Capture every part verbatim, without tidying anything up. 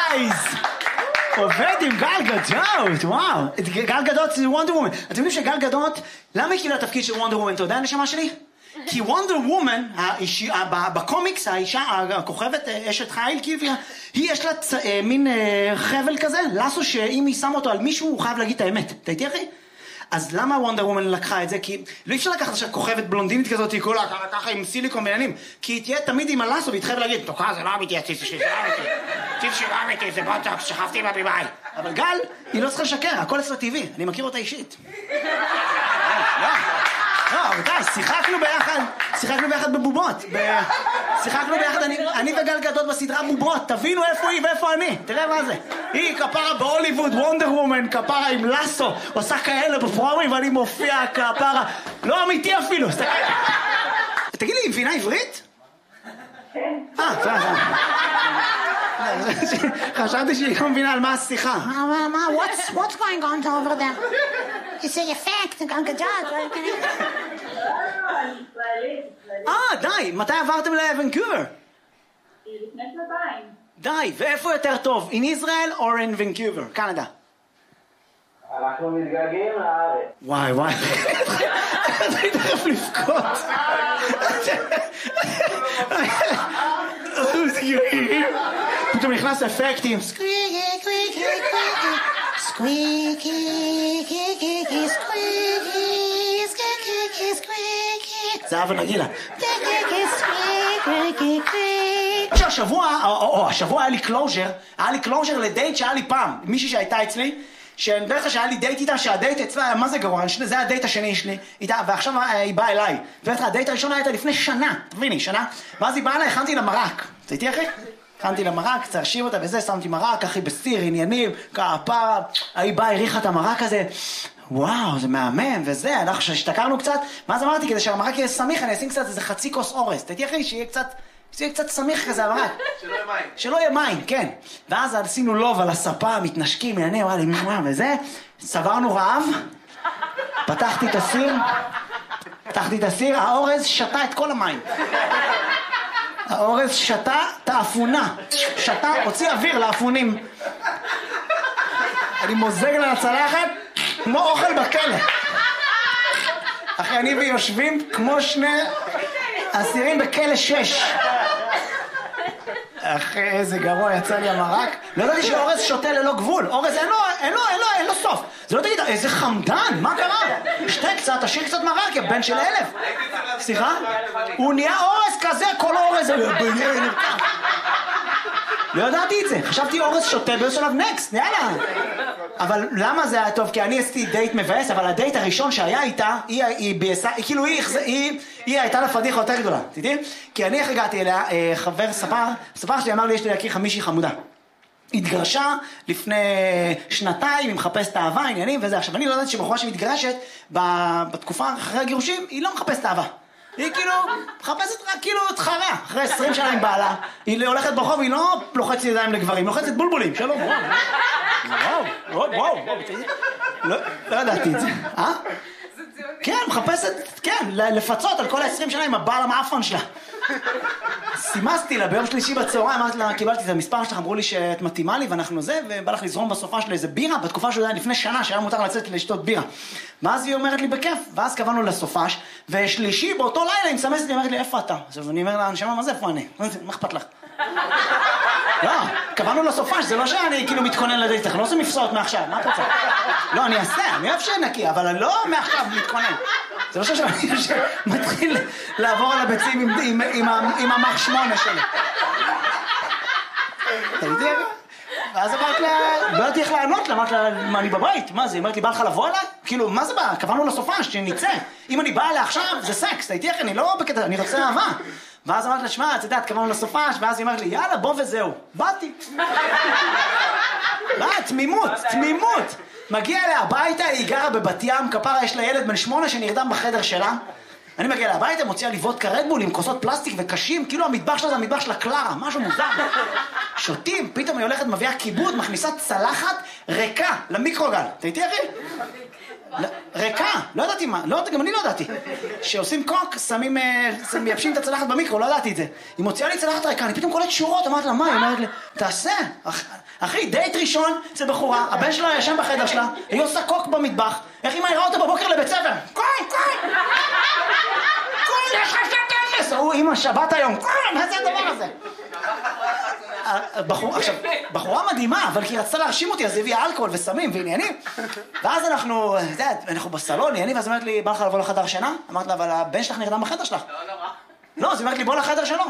גייז! עובד עם גל גדות, וואו. גל גדות זה וונדר וומן. אתם יודעים שגל גדות, למה היא קיבלה התפקיד של וונדר וומן? אתה יודע הנשמה שלי? כי וונדר וומן, בקומיקס, האישה, הכוכבת, אשת חיל, היא יש לה מין חבל כזה, לסו שאם היא שמה אותו על מישהו, הוא חייב להגיד את האמת. אתה איתי אחי? אז למה וונדר וומן לקחה את זה? כי לא אפשר לקחת עכשיו כוכבת בלונדינית כזאת, היא כולה ככה עם סיליקון ועניינים, כי היא תהיה תמיד עם הלסו, והיא תחייב להגיד, תוקע, זה לא אמיתי, הציץ שלי, זה לא אמיתי, הציץ שלי לא אמיתי, זה בוטוקס, שכבתי בבימאי. אבל גל, היא לא צריכה לשקר, הכל אצלה טבעי, אני מכיר אותה אישית. לא, רבותיי, שיחקנו ביחד, שיחקנו ביחד בבובות, שיחקנו ביחד, אני וגל גדות בסדרה בובות, תבינו איפה היא ואיפה אני, תראה מה זה. היא כפרה בהוליווד, וונדר וומן, כפרה עם לסו, עושה כאלה בפרומים ואני מופיע כפרה, לא אמיתי אפילו. תגיד לי, היא מבינה עברית? אה, זה, זה. חשבתי שהיא לא מבינה על מה השיחה. מה, what's going on over there? It's an effect, גם גדות. אה, די, מתי עברתם לוונקובר? לפני שנתיים. די, ואיפה יותר טוב? In Israel or in Vancouver? קנדה. אנחנו מתגעגעים לארץ. וואי, וואי. אני תכף לבכות. פתאום נכנס אפקטים. סקוויקי, קוויקי, קוויקי. סקוויקי, קוויקי, סקוויקי. סקוויקי, סקוויקי. זה אבא נגילה. סקוויקי, סקוויקי, קוויקי. השבוע, או השבוע היה לי קלוז'ר, היה לי קלוז'ר לדייט שהיה לי פעם, מישהי שהייתה אצלי, שאני מדבר לך שהיה לי דייט איתה, שהדייט אצלה היה מה זה גרוע, זה היה הדייט השני שלי איתה, ועכשיו היא באה אליי, ואתה, הדייט הראשון היה איתה לפני שנה, תביני, שנה, ואז היא באה אליי, הכנתי לה מרק, אתה איתי אחי? הכנתי לה מרק, צרשים אותה וזה, שמתי מרק, אחי בסיר, עניינים, כפרה, היא באה, הריחה את המרק הזה, וואו, זה מהמם, וזה, אנחנו שהשתכרנו קצת, ואז אמרתי, כדי שהמרק יהיה סמיך, אני אשים קצת איזה חצי כוס אורז, אתה איתי אחי, שיהיה קצת שיהיה קצת סמיך כזה, המרק. שלא יהיה מים. שלא יהיה מים, כן. ואז עשינו לוב על הספה, מתנשקים, עניינים, וואלי, וואו, וזה. סברנו רעב, פתחתי את הסיר, פתחתי את הסיר, האורז שתה את כל המים. האורז שתה את האפונה. שתה, הוציא אוויר לאפונים. אני מוזג לה לצלחת, כמו אוכל בכלא. אחי, אני ויושבים כמו שני אסירים בכלא שש. אחי, איזה גרוע, יצא לי המרק. לא ידעתי שאורז שותה ללא גבול. אורז אין לו, אין לו, אין לו, אין לו סוף. זה לא תגיד, איזה חמדן, מה קרה? שתה קצת, תשאיר קצת מרק, יא בן של אלף. סליחה? הוא נהיה אורז כזה, כל אורז. לא ידעתי את זה. חשבתי אורז שותה באיזה שלב נקסט, יאללה. אבל למה זה היה טוב? כי אני עשיתי דייט מבאס, אבל הדייט הראשון שהיה איתה, היא, היא, היא, כאילו היא, היא, היא הייתה לה פדיחה יותר גדולה, תדעי? כי אני איך הגעתי אליה, חבר ספר, ספר שלי אמר לי, יש לי להכיר חמישי חמודה. התגרשה לפני שנתיים, היא מחפשת אהבה, עניינים וזה. עכשיו, אני לא יודעת שבחורה שמתגרשת, בתקופה אחרי הגירושים, היא לא מחפשת אהבה. היא כאילו מחפשת רק כאילו את חרה, אחרי עשרים שנה עם בעלה. היא הולכת ברחוב, היא לא לוחצת ידיים לגברים, היא לוחצת בולבולים. שלום, וואו, וואו, וואו, וואו, לא ידעתי את זה. אה? כן, מחפשת, כן, לפצות על כל ה-עשרים שנה עם הבעל המאפון שלה. סימסתי לה ביום שלישי בצהריים, אמרתי לה, קיבלתי את המספר שלך, אמרו לי שאת מתאימה לי ואנחנו זה, ובא לך לזרום בסופה שלה איזה בירה, בתקופה שהוא היה לפני שנה, שהיה מותר לצאת לשתות בירה. ואז היא אומרת לי בכיף, ואז קבענו לסופש, ושלישי באותו לילה היא מסמסת לי, היא אומרת לי, איפה אתה? אז אני אומר לה, נשמה, מה זה, איפה אני? מה אכפת לך? לא, קבענו לסופש, זה לא שאני כאילו מתכונן לדייט, אני לא עושה מפסעות מעכשיו, מה את רוצה? לא, אני אעשה, אני אוהב שנקי, אבל אני לא מעכשיו מתכונן. זה לא שאני מתחיל לעבור על הביצים עם, עם, עם, עם המח שמונה שלי. אתה יודע? ואז אמרת לה, לא יודעתי איך לענות לה, אמרת לה, מה, אני בבית? מה זה? היא אמרת לי, בא לך לבוא אליי? כאילו, מה זה בא? קבענו לסופש, שנצא. אם אני באה אליה עכשיו, זה סקס, אתה יודע, אני לא בקטע, אני רוצה אהבה. ואז אמרת לה, שמע, את יודעת, קבענו לסופש, ואז היא אמרת לי, יאללה, בוא וזהו. באתי. מה, תמימות, תמימות. מגיע אליה הביתה, היא גרה בבת ים, כפרה יש לה ילד בן שמונה שנרדם בחדר שלה. אני מגיע אליה הביתה, מוציאה לי וודקה רדבול עם כוסות פלסטיק וקשים, כאילו המטבח שלה זה המטבח של הקלרה, משהו מוזר. שותים, פתאום היא הולכת, מביאה כיבוד, מכניסה צלחת ריקה למיקרוגל. אתה איתי אחי? ריקה, לא ידעתי מה, לא, גם אני לא ידעתי. שעושים קוק, שמים, מייבשים את הצלחת במיקרו, לא ידעתי את זה. היא מוציאה לי צלחת ריקה, אני פתאום קולט שורות, אמרת לה, מה? היא אומרת לי, תעשה. אחי, דייט ראשון, זה בחורה, הבן שלה ישן בחדר שלה, היא עושה קוק במטבח, איך היא מהירה אותה בבוקר לבית ספר? קוק, קוק! קוק, יש לך שתי אפס! הוא, אמא, שבת היום, קוק, מה זה הדבר הזה? בחור, עכשיו, בחורה מדהימה, אבל כי היא רצתה להרשים אותי, אז היא הביאה אלכוהול וסמים ועניינים. ואז אנחנו, אתה יודע, אנחנו בסלון, עניינים, ואז אומרת לי, בא לך לבוא לחדר שינה? אמרת לה, אבל הבן שלך נרדם בחדר שלך. לא, לא, מה? לא, אז היא אומרת לי, בוא לחדר שלו.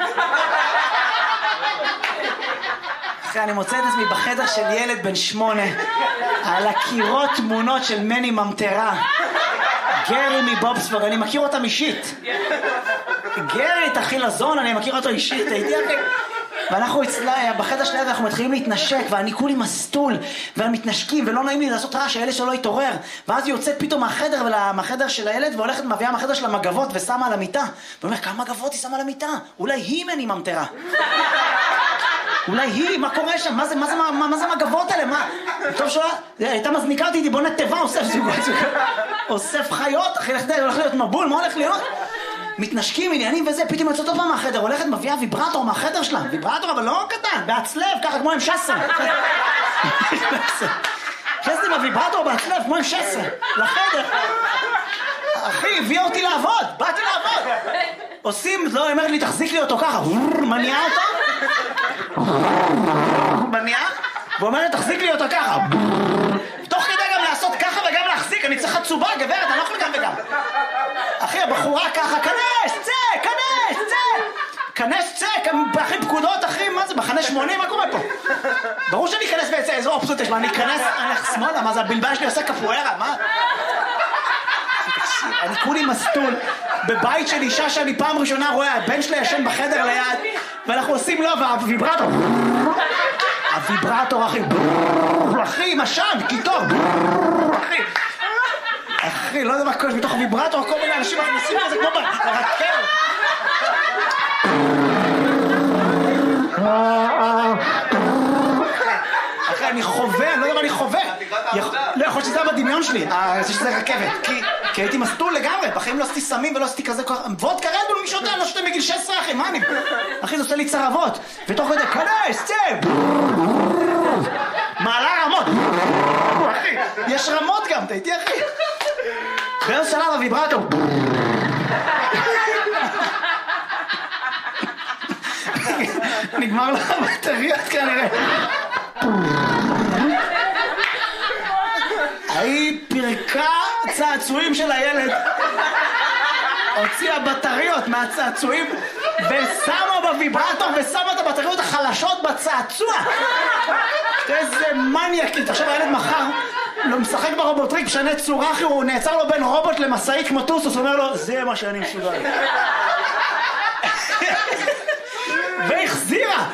אחרי, אני מוצא את עצמי בחדר של ילד בן שמונה, על הקירות תמונות של מני ממטרה. גרי מבובספוג, אני מכיר אותם אישית. גרי, את אחי לזון, אני מכיר אותו אישית, הייתי אחי. ואנחנו אצלה, בחדר שליד אנחנו מתחילים להתנשק, ואני כולי מסטול, ומתנשקים, ולא נעים לי לעשות רעש, הילד שלא יתעורר. ואז היא יוצאת פתאום מהחדר, מהחדר של הילד, והולכת מביאה מהחדר של המגבות, ושמה על המיטה. ואומר, כמה מגבות היא שמה על המיטה? אולי היא מני ממטרה. אולי היא, מה קורה שם? מה זה, מה זה, מה, מה זה מגבות האלה? מה? טוב שלה, הייתה מזניקה אותי, בוא נתיבה, אוסף זוגות, אוסף חיות, אחי, הולך להיות מבול, מה הולך להיות? מתנשקים, עניינים וזה, פתאום יוצאת עוד פעם מהחדר, הולכת מביאה ויברטור מהחדר שלה, ויברטור אבל לא קטן, בהצלב, ככה כמו עם שסה. חסתי בוויברטור בהצלב, כמו עם שסה, לחדר. אחי, הביאה אותי לעבוד, באתי לעבוד. עושים, לא, אומרת לי, תחזיק לי אותו ככה, מניעה אותו. מניעה, ואומרת, תחזיק לי אותו ככה. תוך כדי גם לעשות ככה וגם להחזיק, אני צריך חצובה, גברת, אני לא יכול גם וגם. אחי, הבחורה ככה, כנס, צא, כנס, צא! כנס, צא, אחי, פקודות, אחי, מה זה, מחנה שמונים, מה קורה פה? ברור שאני אכנס ויצא, איזו אופציות יש, מה, אני אכנס, אני אלך שמאלה, מה זה, הבלבל שלי עושה קפוארה, מה? אני כולי מסטול, בבית של אישה שאני פעם ראשונה רואה, הבן שלה ישן בחדר ליד, ואנחנו עושים לו, והוויברטור, הוויברטור, אחי, אחי, משן, קיטור, אחי, אחי, לא יודע מה קורה, מתוך הוויברטור, כל מיני אנשים מכניסים לזה כמו ברכבת. אחי, אני חווה, אני לא יודע מה אני חווה. לא, יכול שזה היה בדמיון שלי, שזה רכבת. כי הייתי מסטול לגמרי, בחיים לא עשיתי סמים ולא עשיתי כזה כוח. וודקה רדבול, מי שותה, לא שותה מגיל שש עשרה, אחי, מה אני? אחי, זה עושה לי צרבות. ותוך כדי, כנס, צא! מעלה רמות. אחי, יש רמות גם, אתה איתי, אחי? באיזה שלב הוויברטור. נגמר לך בטריות כנראה. היא פרקה צעצועים של הילד, הוציאה בטריות מהצעצועים ושמה בוויברטור ושמה את הבטריות החלשות בצעצוע. איזה מניאקית. עכשיו הילד מחר לא משחק ברובוטריק, משנה צורה, אחי, הוא נעצר לו בין רובוט למסעית כמו טוסוס, אומר לו, זה מה שאני מסוגל. והחזירה.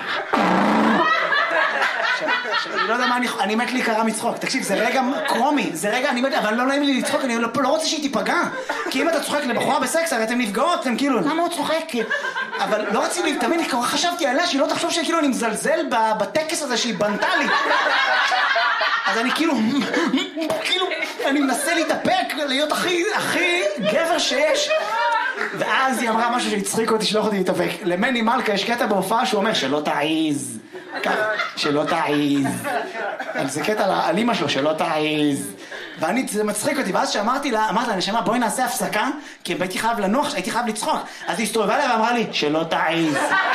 אני לא יודע מה אני... אני מת להיקרא מצחוק. תקשיב, זה רגע קרומי, זה רגע, אני מת... אבל לא נעים לי לצחוק, אני לא רוצה שהיא תיפגע. כי אם אתה צוחק לבחורה בסקס, הרי אתם נפגעות, אתם כאילו, למה הוא צוחק? אבל לא רציתי, תמיד חשבתי עליה שהיא לא תחשוב שכאילו אני מזלזל בטקס הזה שהיא בנתה לי. אז אני כאילו, כאילו, אני מנסה להתאפק, להיות הכי, הכי גבר שיש. ואז היא אמרה משהו שהצחיק אותי, שלא יכולתי להתאפק. למני מלכה יש קטע בהופעה שהוא אומר, שלא תעיז. שלא תעיז. זה קטע על אמא שלו, שלא תעיז. ואני, זה מצחיק אותי, ואז שאמרתי לה, אמרתי לה, נשמה, בואי נעשה הפסקה, כי הייתי חייב לנוח, הייתי חייב לצחוק. אז היא הסתובבה לה ואמרה לי, שלא תעיז.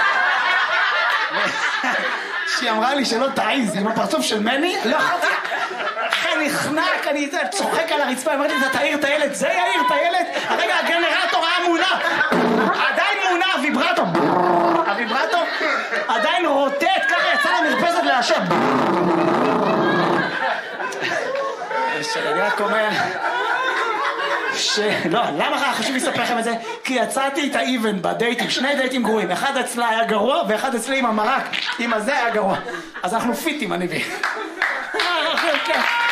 שהיא אמרה לי שלא תעיז, עם הפרצוף של מני, לא יכולתי. אחרי נחנק, אני צוחק על הרצפה, אמרתי, אתה תעיר את הילד, זה יעיר את הילד. הרגע הגנרטור היה מונע, עדיין מונע, הוויברטור. הוויברטור עדיין רוטט, ככה יצא למרפסת להשם. אני רק אומר ש... לא, למה חשוב לספר לכם את זה? כי יצאתי איתה איבן בדייטים, שני דייטים גרועים, אחד אצלה היה גרוע ואחד אצלי עם המרק, עם הזה היה גרוע. אז אנחנו פיטים, אני בי.